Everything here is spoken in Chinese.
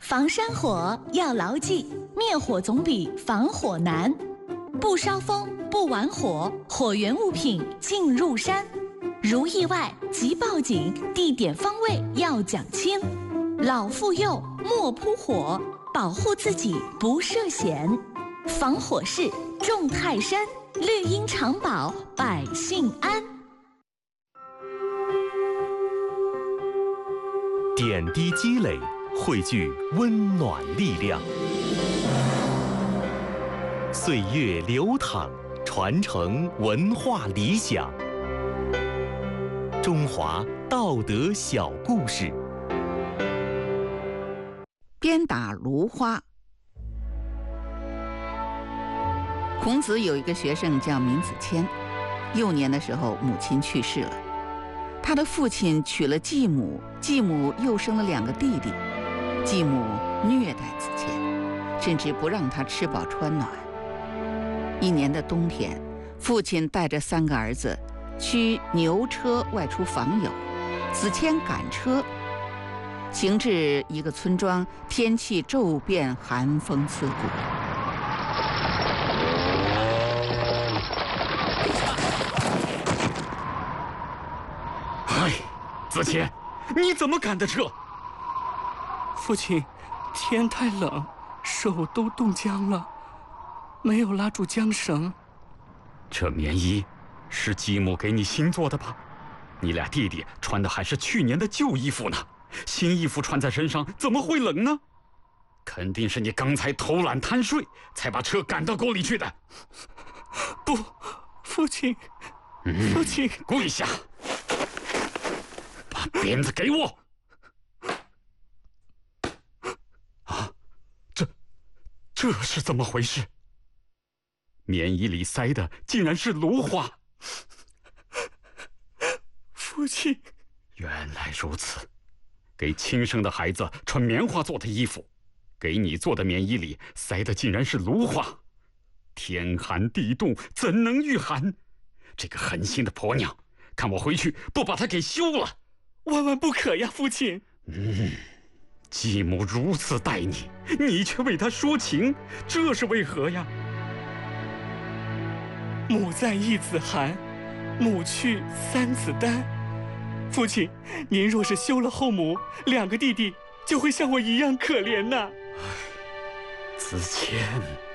防山火要牢记，灭火总比防火难。不烧风，不玩火，火源物品进入山。如意外即报警，地点方位要讲清。老妇幼莫扑火，保护自己不涉险。防火势重泰山，绿荫长保百姓安。 点滴积累，汇聚温暖力量。岁月流淌，传承文化理想。中华道德小故事。 鞭打芦花。孔子有一个学生叫闵子骞，幼年的时候母亲去世了，他的父亲娶了继母，继母又生了2个弟弟，继母虐待子骞，甚至不让他吃饱穿暖。一年的冬天，父亲带着3个儿子驱牛车外出访友，子骞赶车，行至一个村庄，天气骤变，寒风刺骨。 哎，子骞，你怎么赶的车？ 父亲，天太冷，手都冻僵了，没有拉住缰绳。 这棉衣是继母给你新做的吧？你俩弟弟穿的还是去年的旧衣服呢，新衣服穿在身上怎么会冷呢？肯定是你刚才偷懒贪睡，才把车赶到沟里去的。 不，父亲，父亲， 跪下，把鞭子给我！啊，这是怎么回事？棉衣里塞的竟然是芦花！ 父亲， 原来如此，给亲生的孩子穿棉花做的衣服，给你做的棉衣里塞的竟然是芦花！天寒地冻，怎能御寒？这个狠心的婆娘，看我回去不把她给休了！ 万万不可呀，父亲！ 继母如此待你，你却为她说情，这是为何呀？ 母在1子寒，母去3子丹。父亲，您若是休了后母，2个弟弟就会像我一样可怜呐。 子骞。